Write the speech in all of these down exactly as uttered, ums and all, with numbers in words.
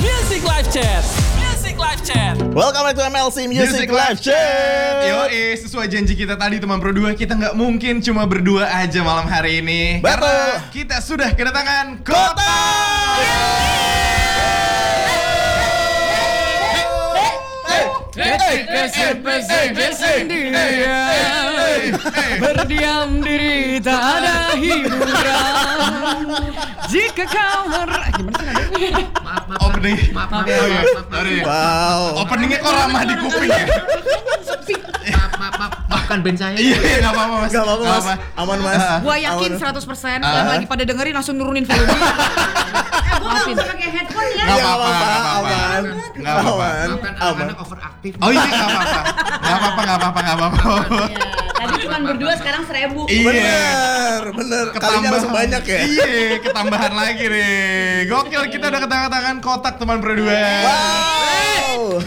Music Live Chat. Music Live Chat. Welcome back to M L C Music, Music Live Chat. Yoi, sesuai janji kita tadi teman Pro dua, kita nggak mungkin cuma berdua aja malam hari ini. Betul. Karena kita sudah kedatangan Kota. Berdiam diri tak ada hiburan. Jika kau mer... Gimana sih nadanya? Maaf, maaf, Opening. maaf, maaf, Oh, iya. maaf, maaf, Sorry. Wow. Openingnya kok ramah di kuping ya? maaf, maaf, maaf, maafkan band saya. Iya, nggak apa-apa mas. Gak apa-apa mas, aman mas. Ah. Gua yakin Aman. seratus persen Ah. yang lagi pada dengerin langsung nurunin volume. Eh, gua nggak usah pakai headphone ya. Nggak Iya, apa-apa, nggak nggak apa-apa, apa-apa. aman. Nggak apa-apa. Aman. Maafkan anak-anak overaktif. Oh iya, nggak apa-apa. Nggak apa-apa, nggak apa-apa, nggak apa-apa. Ya, tadi cuma berdua, sekarang seribu. Iya. Bener, bener. Kalinya langsung banyak ya. Iya, ketambahan lagi nih. Gokil, kita udah ketangan-tangan kotak teman Pro dua. Wow.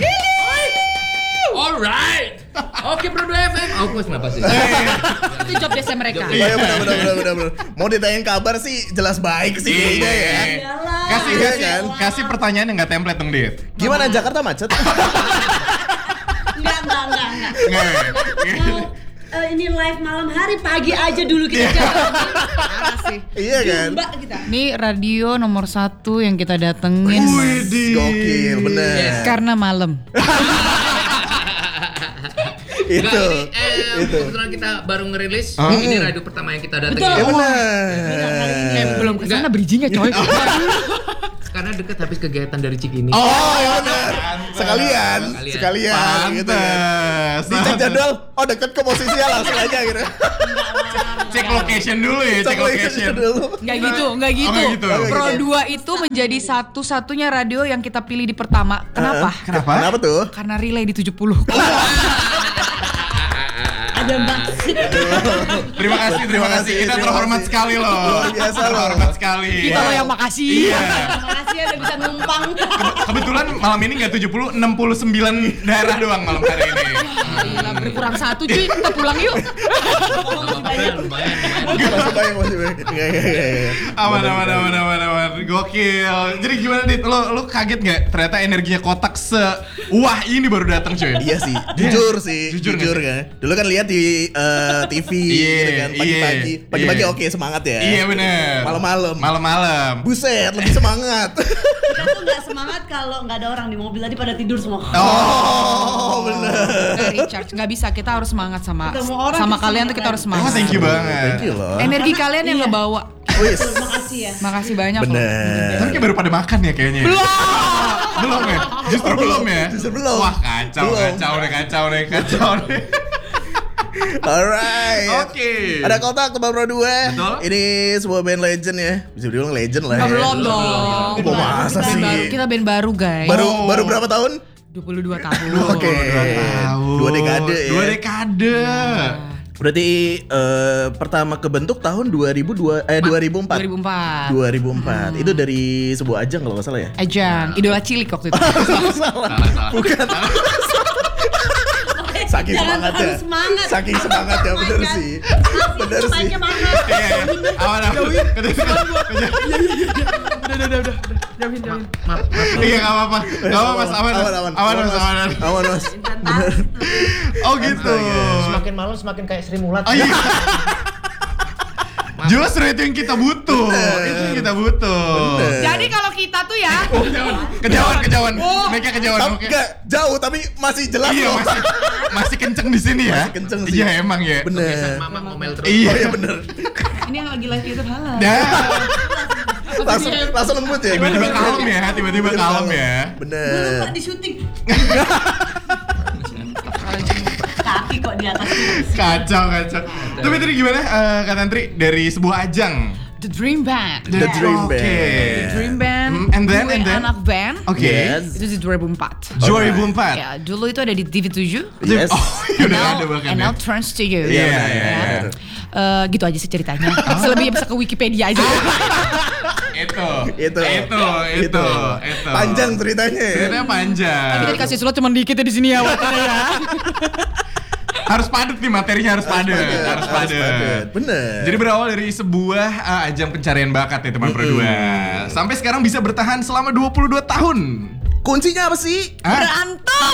Alright. Oke, Pro dua F M. Oh, gue kenapa sih? Itu job desk mereka. Oh iya bener, bener, bener, bener, bener. Mau ditanyain kabar sih jelas baik sih kayaknya ya. Iyalah. Kasih, Iya kasih, kan? kasih pertanyaan yang nggak template dong, Dit. Gimana Jakarta macet? Enggak, enggak, enggak, enggak. Nggak. Mau eh, ini live malam hari, pagi aja dulu kita jalan. Parah sih. Iya kan? Mbak kita. Ini radio nomor satu yang kita datengin Widih. Gokil, bener. karena malam. Itu, Enggak, ini, eh, itu. kebetulan kita baru ngerilis. Hah? Ini radio pertama yang kita datengin. Betul. Ya Ya, bener. Eh, belum kesana bridgingnya coy. karena deket habis kegiatan dari Cikini. Oh ya bener. Sekalian, Sekalian. sekalian gitu kan. Pantes. Dicek jadwal, oh deket ke posisinya langsung aja gitu. Cek location dulu ya, cek location. dulu. Nggak gitu, nggak gitu. nggak gitu. Pro Nggak gitu. dua itu menjadi satu-satunya radio yang kita pilih di pertama. Kenapa? Kenapa? Kenapa tuh? Karena relay di tujuh puluh. Ada Mbak. Terima kasih, terima kasih. Kita terima terhormat kasih. sekali loh. Luar biasa loh. Terhormat sekali. Kita loh yang makasih. Iya. Makasih ada bisa numpang. Kebetulan malam ini nggak tujuh puluh, enam puluh sembilan daerah doang malam hari ini. Gila, berkurang satu cuy, kita pulang yuk. Lumayan, lumayan, lumayan. Masih banyak, masih banyak. Iya, iya, iya, iya. Aman, Bener, aman, bener. aman, aman, aman. Gokil. Jadi gimana Dit? Lo, lo kaget nggak? Ternyata energinya kotak se wah ini baru datang cuy. Iya sih, jujur sih, Jujur jujur, nggak sih? kan. Dulu kan lihat di eh, T V Iya, gitu kan, pagi-pagi, iya, pagi-pagi iya. oke semangat ya. Iya bener. Malam-malam. Malam-malam. Buset, lebih semangat. Kita tuh nggak semangat kalau nggak ada orang di mobil, tadi pada tidur semua. Oh, bener. Nggak recharge, nggak bisa. Kita harus semangat sama Ketemu orang sama kita kalian semangat tuh kita harus Oh, semangat. thank you banget. Thank you loh. Energi kalian yang Iya. ngebawa. Wis. Terima kasih ya. Makasih banyak loh. Bener. Tapi kayak baru pada makan ya kayaknya. Belum. Belum ya? Justru belum ya? Justru belum. Wah kacau, Belum. kacau nih, kacau nih, kacau nih. Alright. Oke. Ada kotak Tebak Pro dua. Betul. Ini sebuah band legend ya. Bisa dibilang legend lah. Oh, ya. belum dong. Oh, masa Band sih? baru, kita band baru guys. Baru Oh. baru berapa tahun? dua puluh dua tahun. Oke. Tahun. Dua dekade ya. Dua dekade. Berarti eh, pertama kebentuk tahun dua ribu dua eh dua ribu empat. dua ribu empat. dua ribu empat. Itu dari sebuah ajang kalau nggak salah ya. Ajang, idola cilik waktu itu. salah. Salah, salah. Bukan. Saking Jangan semangatnya. terlalu semangat. Saking semangatnya bener Kan? sih. Bener sih. Mic-nya mana? Iya, iya. Aman, aman. Maaf, maaf. Iya, nggak apa-apa. Nggak apa-apa, Mas. Aman, Mas. aman, Aman, Mas. Aman, Mas. aman, Mas. Bener. Oh gitu. Semakin malam semakin kayak Sri Mulat. Oh iya. Justru itu yang kita butuh. Itu yang kita butuh. Bener. Jadi kalau kita tuh ya, Kejauhan, kejauhan. Mereka kejauhan. Tapi Oke. nggak jauh tapi masih jelas Iya, loh. masih masih kenceng di sini ya. Masih kenceng sih. Iya, emang ya. Bener. Mama ngomel terus. Iya. Oh iya bener. ini yang lagi live itu halal. Dah. Langsung langsung lembut ya. Tiba-tiba kalem ya, tiba-tiba kalem ya. Bener. Pak di syuting. Kaki kok di atas. Kacau, kacau. Tapi tadi gimana eh, Kak Tantri dari sebuah ajang? The Dream Band. The Dream Oke. Band. Dream Band. Hmm, and then, gue and then? anak band. Oke. Yes. Itu di dua ribu empat. dua ribu empat. Ya, dulu itu ada di T V tujuh. Yes. Oh, ya udah Now- ada bahkan and ya. now Trans to You. Iya, Ya. iya, iya. Eh, gitu aja sih ceritanya. Selebihnya bisa ke Wikipedia aja. Itu. Itu. Itu, itu, itu. Panjang ceritanya ya. Ceritanya panjang. Kita dikasih slot cuma dikit ya di sini ya waktunya ya. harus padat nih materinya, harus padat, harus padat. Bener. Jadi berawal dari sebuah uh, ajang pencarian bakat ya teman berdua. Sampai sekarang bisa bertahan selama dua puluh dua tahun. Kuncinya apa sih? Hah? Berantem.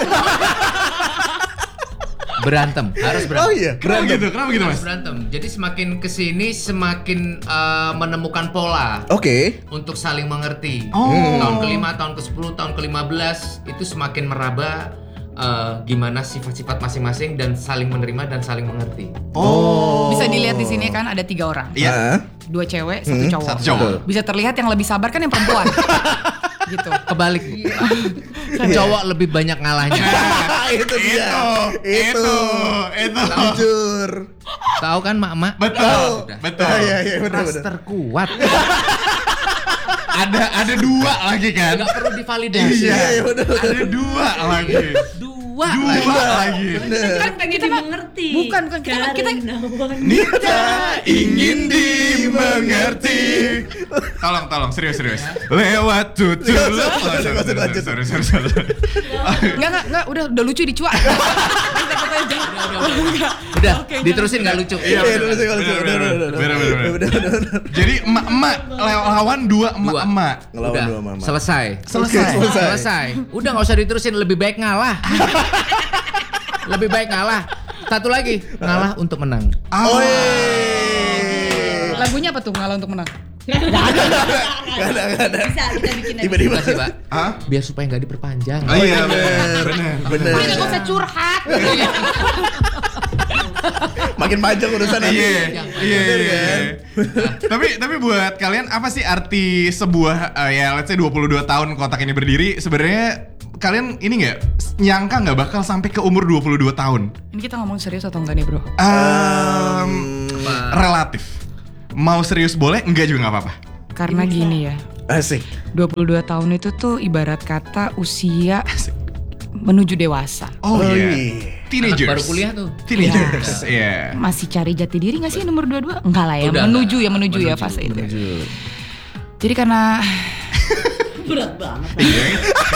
Berantem, harus berantem. Oh iya, Kenapa gitu? Kenapa gitu, Harus Mas? berantem. Jadi semakin kesini semakin uh, menemukan pola Oke. untuk saling mengerti. Oh. Tahun kelima, tahun ke sepuluh, tahun ke lima belas itu semakin meraba uh, gimana sifat-sifat masing-masing dan saling menerima dan saling mengerti. Oh. Bisa dilihat di sini kan ada tiga orang. Iya. Ah. Dua cewek, satu cowok. Satu cowok. Bisa terlihat yang lebih sabar kan yang perempuan. Gitu. Kebalik. Cowok lebih banyak ngalahnya. itu dia. Itu, itu. Jujur. Tahu kan mak-mak? Betul, Udah. betul. Ah, iya iya benar Ras benar. terkuat. Ada ada dua lagi kan? Gak perlu divalidasi. Iya iya benar. Ada dua lagi. Dua. Dua lagi. Kan pengen dimengerti. Bukan, bukan. Kita- kita- Karena wanita Nita ingin dimengerti. Tolong, tolong, serius, serius. Lewat tutur. Lanjut, lanjut, lanjut, lanjut. Sorry, sorry, sorry. Enggak, enggak, enggak, udah udah lucu dicuak. Udah, diterusin gak lucu. Iya, Iya, bener, bener, bener, bener, bener, bener, bener, bener, bener, bener, bener, bener. Jadi emak-emak lawan dua emak-emak. Ngelawan Udah, dua mama. selesai. Selesai. Oke, selesai. Selesai. Udah nggak usah diterusin, lebih baik ngalah. Lebih baik ngalah. Satu lagi, ngalah untuk menang. Oh, Lagunya apa tuh ngalah untuk menang? Gak ada, gak ada. bisa kita bikin lagi. Tiba-tiba. Makasih, Pak. Hah? Biar supaya nggak diperpanjang. Oh iya, benar, benar. Bener. Makanya gak usah curhat. Makin panjang urusan nanti. Iya, iya, Bener iya. kan? Tapi tapi buat kalian apa sih arti sebuah uh, ya let's say dua puluh dua tahun kotak ini berdiri? Sebenarnya kalian ini nggak nyangka nggak bakal sampai ke umur dua puluh dua tahun? Ini kita ngomong serius atau enggak nih, Bro? Um, relatif. Mau serius boleh, enggak juga nggak apa-apa. Karena gini ya, Asik. dua puluh dua tahun itu tuh ibarat kata usia menuju dewasa. Oh, Oh, iya. iya. Teenagers. Baru kuliah tuh. Teenagers, iya. Masih cari jati diri gak sih nomor dua puluh dua? Enggak lah ya, Udah, menuju enggak. ya, menuju, ya Menuju, fase itu. menuju. Jadi karena Berat banget. Iya.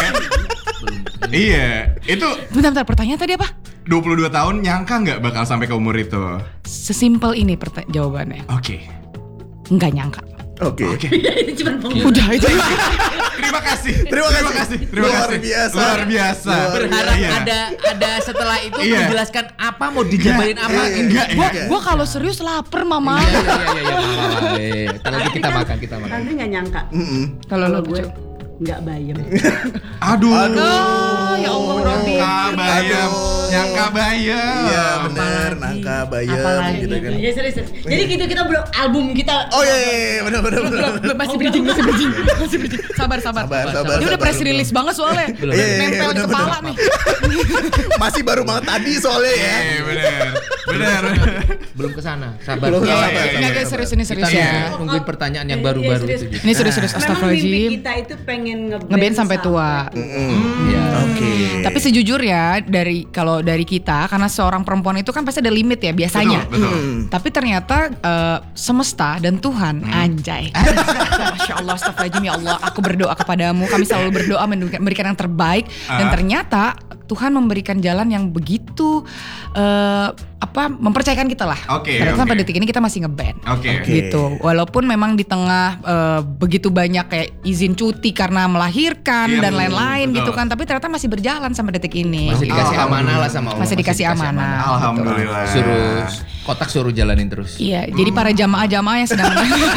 Iya, itu bentar-bentar, pertanyaan tadi apa? dua puluh dua tahun nyangka nggak bakal sampai ke umur itu? Sesimpel ini perta- jawabannya. Oke. Enggak nyangka. Oke. Oke. Ini cuma pengumuman. Udah itu. Terima kasih. Terima kasih. Terima Luar kasih. biasa. Luar biasa. Luar Berharap Iya. ada ada setelah itu Iya. menjelaskan apa mau dijabarin apa. Iya, gitu. Enggak, Gua, enggak. gua kalau serius lapar, Mama. Iya iya iya iya. iya, iya, iya. Ntar lagi kita makan kita makan. Andri nggak nyangka. Mm-mm. Kalau lo gue Cuk. nggak bayem. Aduh. Oh, ya Allah, Robi. Nyangka bayam. Aduh. Nyangka bayam. Iya benar, nangka bayam Apalagi gitu kan. Ya serius. serius. Jadi gitu kita belum album kita. Oh iya, iya, iya, benar benar benar. Belum, masih bridging, masih bridging, masih bridging. Sabar, sabar. Sabar, sabar, Dia udah sabar, press sabar. release banget soalnya. Belum. Iya, iya, iya, Nempel di bener, kepala bener. nih. Masih baru banget tadi soalnya ya. Eh, benar. Benar. Belum kesana. Sabar. Belum Iya, sabar, iya, iya. Enggak guys, serius ini Kita serius nungguin- ya. nungguin pertanyaan yang Iya, baru-baru serius. itu. Ini serius serius Memang mimpi astagfirullahaladzim. kita itu pengen ngeband, Ngeband sampai tua. Iya. Oke. Tapi sejujurnya dari kalau dari kita karena seorang perempuan itu kan pasti ada limit ya biasanya. Betul, betul. Hmm. Tapi ternyata eh, semesta dan Tuhan anjay. Masya Allah, astagfirullahaladzim ya Allah. Aku berdoa kepadamu. Kami selalu berdoa memberikan memberikan yang terbaik. Dan Ah. ternyata Tuhan memberikan jalan yang begitu eh, apa mempercayakan kita lah. Oke, Ternyata sampai oke. detik ini kita masih ngeband. Oke. Oke. Gitu. Walaupun memang di tengah eh, begitu banyak kayak izin cuti karena melahirkan Iya, dan betul, lain-lain betul. gitu kan. Tapi ternyata masih berjalan sampai detik ini. Masih dikasih Alhamdulillah. amanah lah sama Allah. Masih dikasih amanah. Alhamdulillah. Suruh kotak suruh jalanin terus. Iya, jadi para jamaah-jamaah yang sedang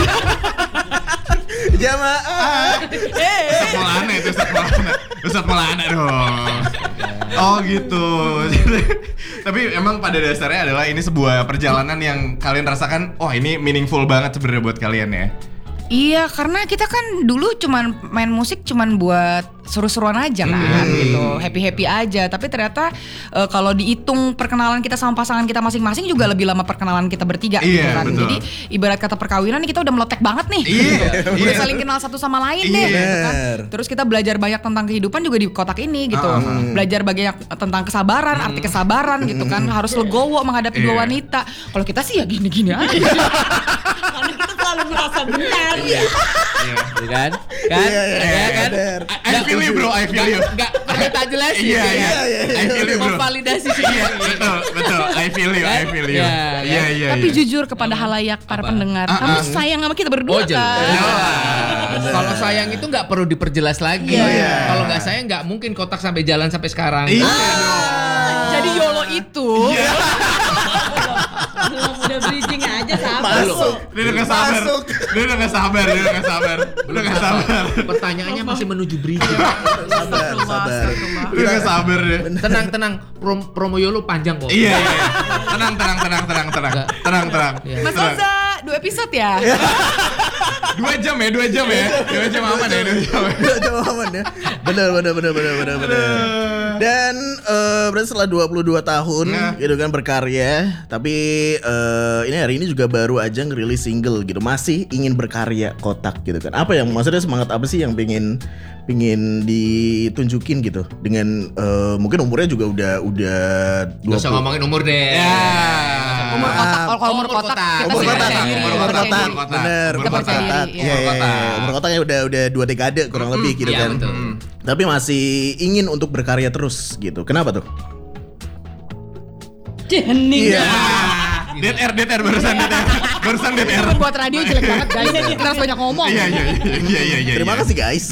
Jamaah. Ustadz Maulana itu Ustadz Maulana. Ustadz Maulana dong. Oh gitu. Tapi emang pada dasarnya adalah ini sebuah perjalanan yang kalian rasakan, wah ini meaningful banget sebenarnya buat kalian ya. Iya, karena kita kan dulu cuman main musik cuman buat seru-seruan aja kan gitu, happy-happy aja. Tapi ternyata eh, kalau dihitung perkenalan kita sama pasangan kita masing-masing juga lebih lama perkenalan kita bertiga gitu Iya, kan. betul. Jadi ibarat kata perkawinan nih kita udah melotek banget nih. Iya, gitu. Udah iya. saling kenal satu sama lain deh Iya. gitu kan. Terus kita belajar banyak tentang kehidupan juga di kotak ini gitu. Ah. Belajar banyak tentang kesabaran, arti kesabaran gitu kan. Harus legowo menghadapi Iya. dua wanita. Kalau kita sih ya gini-gini aja. Karena kita selalu merasa benar. Iya kan? Kan? Iya, iya, Iya kan? bener. I, I feel you bro, I feel you. Enggak, beta jelasin. Iya, iya. I feel you, bro. Memvalidasi sih. Iya, betul, betul. I feel you, I feel you. Iya, Iya, iya. Tapi iya. jujur kepada halayak para Apa? pendengar, Ah, kamu ah. sayang sama kita berdua Oh, jelas. kan? Jelas. Kalau sayang itu nggak perlu diperjelas lagi. Iya. Kalau nggak sayang nggak mungkin kotak sampai jalan sampai sekarang. Iya. Jadi YOLO itu Belum udah bridging aja sabar. Masuk. Dia udah gak sabar. Masuk. Dia udah gak sabar, dia udah gak sabar. Udah gak sabar. Pertanyaannya masih menuju bridging. Sabar, sabar. Dia udah gak sabar dia. tenang, tenang. Prom- promo Yolo panjang kok. Iya, iya, iya. Tenang, tenang, tenang, tenang, tenang. Tenang, tenang. Iya. Mas Tenang. Oza, dua episode ya? Dua jam ya, dua jam ya. Dua jam aman ya, dua jam. Udah coba aman ya. Benar, benar, benar, benar, benar, benar. Dan eh, berarti setelah dua puluh dua tahun Nah. gitu kan berkarya, tapi eh, ini hari ini juga baru aja ngerilis single gitu. Masih ingin berkarya Kotak gitu kan. Apa yang maksudnya semangat apa sih yang pingin pingin ditunjukin gitu dengan eh, mungkin umurnya juga udah udah Gak usah ngomongin umur deh. Ya. Umur kotak, kalau kalau umur Umur kotak, kotak. kita Umur sih kotak, percaya diri, umur percaya kotak, diri. kotak. bener, Umur umur kotak. kotak, Iya, iya, umur iya, kotak. umur kotaknya udah udah dua dekade kurang lebih gitu Iya, kan. betul. Hmm. Tapi masih ingin untuk berkarya terus gitu. Kenapa tuh? Hening. Iya. D T R, D T R barusan D T R. Barusan D T R. Buat radio jelek banget guys. Kita harus banyak ngomong. Iya, iya, iya, iya, iya, iya. Terima kasih guys.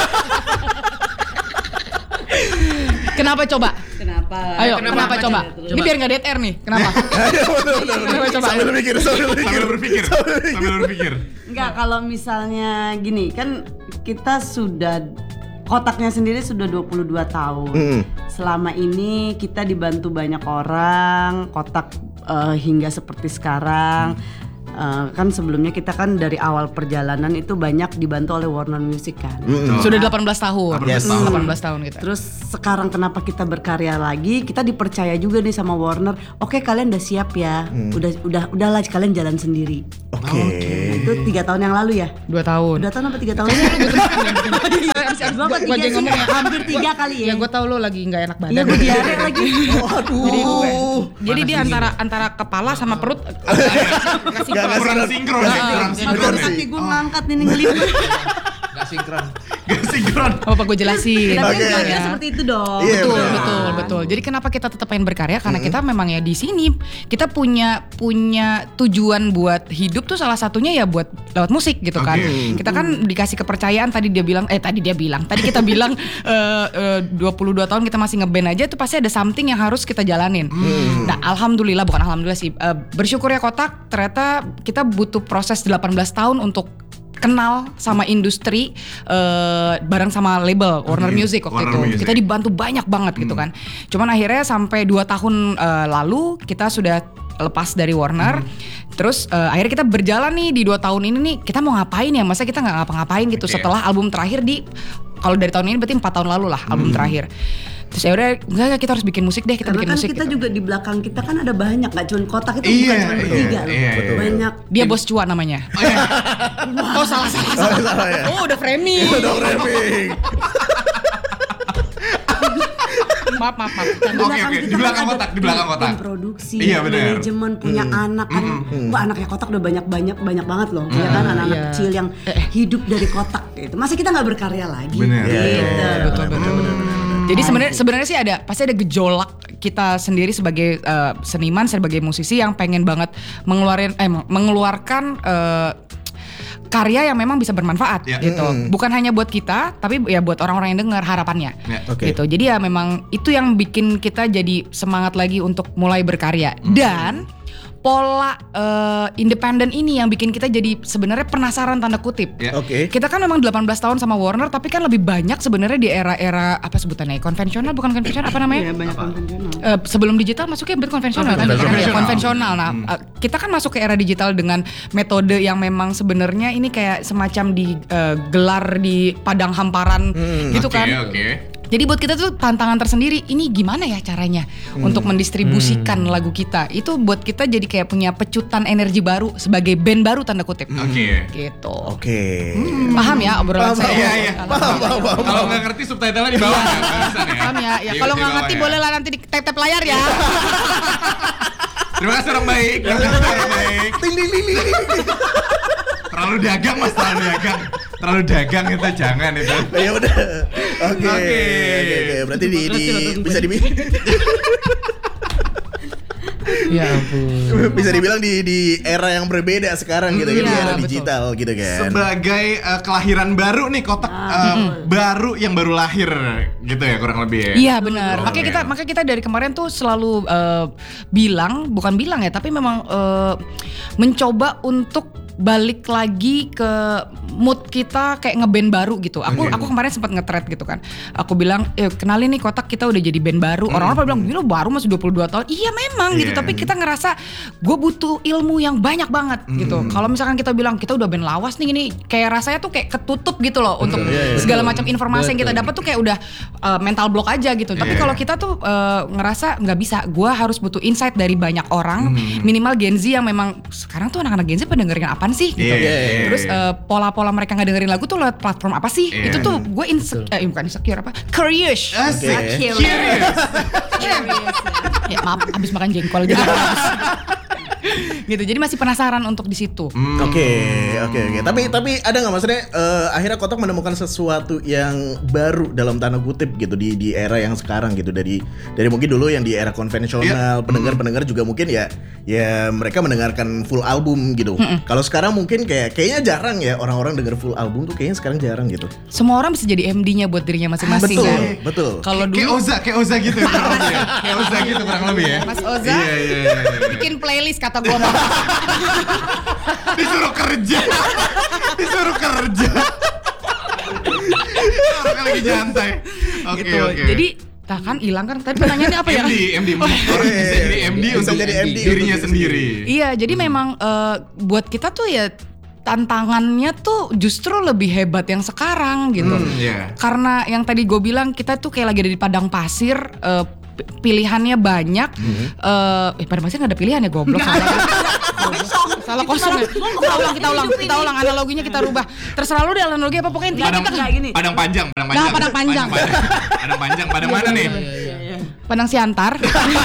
Kenapa coba? Kenapa? Ayo, Kenapa? kenapa, coba? Coba. Ini biar nggak dead air nih. Kenapa? Kenapa coba? Sambil berpikir, sambil berpikir. Sambil berpikir, sambil berpikir. Enggak, kalau misalnya gini, kan kita sudah kotaknya sendiri sudah dua puluh dua tahun. Mm. Selama ini kita dibantu banyak orang, kotak eh, hingga seperti sekarang. Eh, kan sebelumnya kita kan dari awal perjalanan itu banyak dibantu oleh Warner Music kan. Mm. Sudah delapan belas tahun. delapan belas tahun. delapan belas tahun kita. Terus sekarang kenapa kita berkarya lagi? Kita dipercaya juga nih sama Warner. Oke, kalian udah siap ya. Udah udah udahlah kalian jalan sendiri. Oke. Nah, itu tiga tahun yang lalu ya. Dua tahun. Udah tahun apa tiga tahun? Bapak Gua tiga aja ngomong ya. hampir tiga kali ya. Ya gue tau lo lagi nggak enak badan. Iya, gue diare lagi. Waduh. Jadi dia antara antara kepala sama perut Gak, kasih gak Kurang sinkron, ya, kurang sinkron. Aduh, kaki gue ngangkat nih ngelipet. Gak sinkron. Gak sinkron. apa apa gue jelasin. Tapi Oke. kan okay. seperti itu dong. Iya, Betul, benar. betul, betul. Jadi kenapa kita tetap pengen berkarya? Karena kita memang ya di sini kita punya punya tujuan buat hidup tuh salah satunya ya buat lewat musik gitu kan. Oke. Kita kan dikasih kepercayaan tadi dia bilang eh tadi dia bilang, tadi kita bilang eh, eh, dua puluh dua tahun kita masih ngeband aja itu pasti ada something yang harus kita jalanin. Nah, alhamdulillah bukan alhamdulillah sih. eh, bersyukur ya Kotak ternyata kita butuh proses delapan belas tahun untuk kenal sama industri uh, bareng sama label Warner Oke, Music waktu Warner itu. Music. Kita dibantu banyak banget gitu kan. Cuman akhirnya sampai dua tahun uh, lalu kita sudah lepas dari Warner. Terus uh, akhirnya kita berjalan nih di dua tahun ini nih kita mau ngapain ya? Masa kita nggak ngapa-ngapain gitu Oke. setelah album terakhir di kalau dari tahun ini berarti empat tahun lalu lah album terakhir. Terus ya udah enggak enggak, kita harus bikin musik deh, kita Karena bikin kan musik kita gitu. juga di belakang kita kan ada banyak, nggak cuma Kotak itu Iya, bukan cuma iya, bertiga loh. iya, iya. Banyak. Dia bos cuan namanya. Oh salah salah salah. Oh, salah ya. Oh udah framing. Udah framing. maaf maaf maaf. Di Oke, belakang oke. kita Di belakang kan ada kotak, di belakang tim- kotak. tim produksi, Iya, benar. manajemen, punya anak kan. Wah, anaknya Kotak udah banyak-banyak banyak banget loh. Ya kan anak-anak Iya. kecil yang hidup dari Kotak gitu. Masa kita nggak berkarya lagi? Benar. Gitu. Iya, iya, iya. Betul betul betul. Jadi sebenarnya sebenarnya sih ada pasti ada gejolak kita sendiri sebagai eh, seniman sebagai musisi yang pengen banget mengeluarin eh mengeluarkan eh, karya yang memang bisa bermanfaat Ya. gitu. Bukan hanya buat kita tapi ya buat orang-orang yang dengar harapannya. Ya. Oke. Gitu. Jadi ya memang itu yang bikin kita jadi semangat lagi untuk mulai berkarya. Dan pola eh, independen ini yang bikin kita jadi sebenarnya penasaran tanda kutip. Ya. Oke. Kita kan memang delapan belas tahun sama Warner tapi kan lebih banyak sebenarnya di era-era apa sebutannya konvensional bukan konvensional apa namanya? Iya, banyak konvensional. Eh, sebelum digital masuknya berarti konvensional kan? Konvensional. Ya, konvensional. Nah, eh, kita kan masuk ke era digital dengan metode yang memang sebenarnya ini kayak semacam digelar di padang hamparan gitu Oke, kan. oke. Jadi buat kita tuh tantangan tersendiri. Ini gimana ya caranya untuk mendistribusikan lagu kita? Itu buat kita jadi kayak punya pecutan energi baru sebagai band baru tanda kutip. Oke. Gitu. Oke. Paham ya obrolan Paham, saya? Iya, iya. Paham, paham, paham. Kalau nggak ngerti subtitle-nya di bawah ya, barusan ya. Paham ya? Ya Di- kalau di nggak bawah ngerti ya. boleh lah nanti di tap-tap layar ya. Terima kasih orang baik. Terima kasih orang baik. Ting ting ting ting. ting. Terlalu dagang mas, terlalu dagang. Terlalu dagang itu jangan itu. Ya udah. Oke. Oke. Oke, oke. berarti di, di bisa di Ya ampun. bisa dibilang di di era yang berbeda sekarang gitu kan, di Iya, era betul. digital gitu kan. Sebagai uh, kelahiran baru nih, kotak uh, baru yang baru lahir gitu ya kurang lebih ya. Iya benar. Oke. Makanya kita makanya kita dari kemarin tuh selalu eh, bilang, bukan bilang ya, tapi memang eh, mencoba untuk balik lagi ke mood kita kayak ngeband baru gitu. Aku Oke. aku kemarin sempat nge-thread gitu kan. Aku bilang, "Eh, kenalin nih Kotak, kita udah jadi band baru." Orang-orang pada bilang, "Gila, baru masih dua puluh dua tahun." Iya memang gitu, Iya. tapi kita ngerasa gue butuh ilmu yang banyak banget gitu. Kalau misalkan kita bilang kita udah band lawas nih, ini kayak rasanya tuh kayak ketutup gitu loh untuk Iya, iya. segala macam informasi yang kita Betul. dapat tuh kayak udah uh, mental block aja gitu. Tapi Iya. kalau kita tuh uh, ngerasa nggak bisa, gue harus butuh insight dari banyak orang, minimal Gen Z yang memang sekarang tuh anak-anak Gen Z pada dengerin apaan sih gitu. Iya. Terus uh, pola-pola mereka nggak dengerin lagu tuh lewat platform apa sih? Iya. Itu tuh gue insecure, eh, bukan insecure apa? Curious. Asik. Oke. Curious. Ya maaf, habis makan jengkol jadi habis. Gitu. Jadi masih penasaran untuk di situ. Oke, oke, oke. Tapi tapi ada nggak maksudnya eh, akhirnya Kotak menemukan sesuatu yang baru dalam tanda kutip gitu di di era yang sekarang gitu, dari dari mungkin dulu yang di era konvensional, Iya. pendengar-pendengar juga mungkin ya ya mereka mendengarkan full album gitu. Kalau sekarang mungkin kayak kayaknya jarang ya orang-orang denger full album tuh, kayaknya sekarang jarang gitu. Semua orang bisa jadi M D-nya buat dirinya masing-masing Betul, kan. betul. Kalau Kayak dulu Oza, kayak Oza gitu kurang lebih ya. Kayak Oza gitu kurang lebih ya. Mas Oza Iya, iya, iya, iya. bikin playlist kata gua mah. Disuruh kerja. Disuruh kerja. Orang lagi nyantai. Oke, gitu. oke. Jadi tak kan hilang kan, tapi pertanyaannya apa ya? M D, M D. Orang bisa jadi M D Bisa untuk jadi M D dirinya untuk sendiri. Iya, jadi memang eh, buat kita tuh ya tantangannya tuh justru lebih hebat yang sekarang gitu. Hmm, iya. Karena yang tadi gue bilang kita tuh kayak lagi ada di padang pasir, eh, p- pilihannya banyak. Eh, eh padang pasir nggak ada pilihan ya, goblok. Salah, salah kosong ya. Kita ulang, kita ulang, kita ulang analoginya, kita rubah. Terserah lu deh analogi apa, pokoknya intinya Padang, kita Nggak gini. Padang panjang, Padang panjang. Nah, Padang panjang. Padang, Padang panjang, Padang mana nih? Padang Siantar.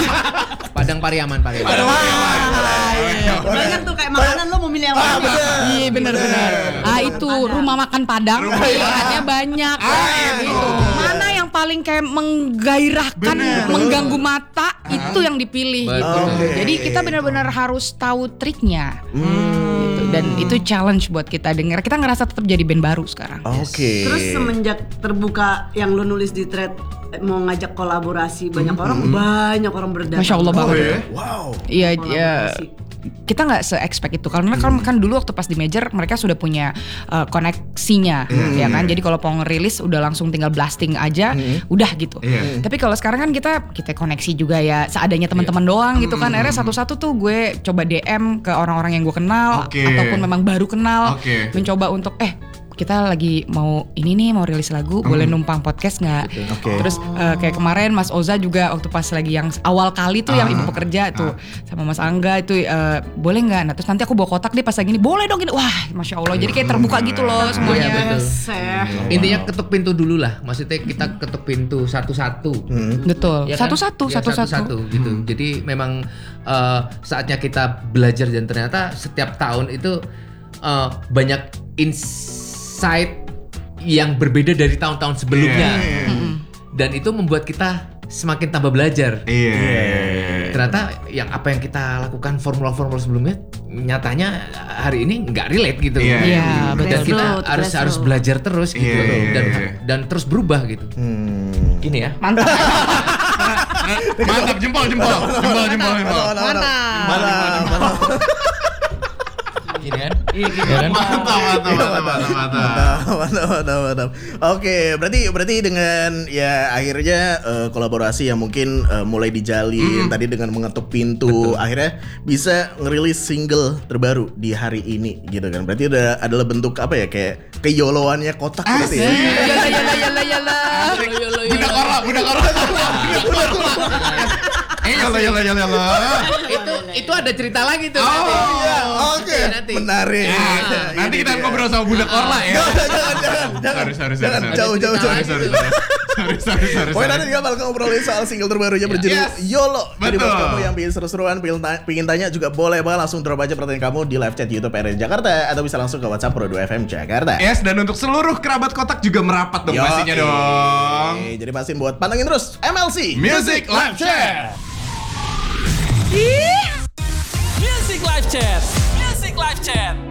Padang Pariaman, Pariaman. Padang Pariaman. Banyak tuh kayak makanan lo mau milih yang mana? Iya benar-benar. Ah itu rumah makan Padang, Rumah pilihannya banyak. Gitu. Mana yang paling kayak menggairahkan, Bener. mengganggu mata, itu yang dipilih gitu. Betul. Oke. Jadi kita benar-benar harus tahu triknya. Gitu. Dan itu challenge buat kita dengar. Kita ngerasa tetap jadi band baru sekarang. Oke. Terus semenjak terbuka yang lo nulis di thread eh, mau ngajak kolaborasi banyak orang, banyak orang berdatang. Masya Allah Oh banget. ya? Wow. Iya, iya. Kolaborasi. Kita nggak se-expect itu karena kan, kan dulu waktu pas di major mereka sudah punya uh, koneksinya, ya kan. Jadi kalau mau ngerilis udah langsung tinggal blasting aja, udah gitu. Iya. Tapi kalau sekarang kan kita kita koneksi juga ya seadanya teman-teman doang gitu kan. Akhirnya satu-satu tuh gue coba D M ke orang-orang yang gue kenal Oke. ataupun memang baru kenal, Oke. mencoba untuk eh kita lagi mau ini nih mau rilis lagu, boleh numpang podcast nggak? Oke. Terus uh, kayak kemarin Mas Oza juga waktu pas lagi yang awal kali tuh yang Ah. ibu pekerja tuh sama Mas Angga itu uh, boleh nggak? Nah terus nanti aku bawa kotak deh pas lagi ini, boleh dong gini. Wah masya Allah, jadi kayak terbuka gitu loh semuanya. Iya, betul. Seh. Intinya ketuk pintu dulu lah. Maksudnya kita ketuk pintu satu-satu. Betul. Ya kan? Satu-satu, Ya, satu-satu. satu-satu gitu. Jadi memang eh, saatnya kita belajar dan ternyata setiap tahun itu eh, banyak insight yang berbeda dari tahun-tahun sebelumnya. Iya, iya. Dan itu membuat kita semakin tambah belajar. Iya. Ternyata yang apa yang kita lakukan formula-formula sebelumnya nyatanya hari ini nggak relate gitu. Iya, Iya, Dan betul. kita Threshold, harus threshold. harus belajar terus gitu Iya, iya, dan iya. dan terus berubah gitu. Hmm. Gini ya. Mantap. Mantap, jempol, jempol, jempol, jempol, jempol. Mantap. Mantap. Gini kan? Iya gini kan? Mantap, mantap, mantap, mantap, mantap. Mantap, mantap, mantap. Oke, berarti berarti dengan ya akhirnya eh, kolaborasi yang mungkin eh, mulai dijalin tadi dengan mengetuk pintu, akhirnya bisa ngerilis single terbaru di hari ini gitu kan. Berarti ada adalah bentuk apa ya, kayak keyoloannya Kotak berarti ya. Yala yala yala yala. Budak orang, budak orang. Eh, yala, yala, yala, yala. itu itu ada cerita lagi tuh. Oh, nanti. iya, oke. Nanti. Menarik. Nah, nanti kita ngobrol sama budak Orla ya. Jangan, jangan, jangan. jangan, Sorry, sorry, jangan, sorry, jauh, jauh, jauh. Sorry, sorry, sorry. Sorry, sorry, sorry. Pokoknya sorry. nanti juga bakal ngobrolin soal single terbarunya berjudul Yes. YOLO. Jadi buat Betul. kamu yang pengen seru-seruan, pengen, ta- pengen tanya juga boleh banget langsung drop aja pertanyaan kamu di live chat YouTube R R Jakarta atau bisa langsung ke WhatsApp Pro dua F M Jakarta. Yes, dan untuk seluruh kerabat kotak juga merapat dong Yo, pastinya eh. dong. Jadi pastiin buat pantengin terus M L C Music Live Chat. Music Live Chat. Music Live Chat.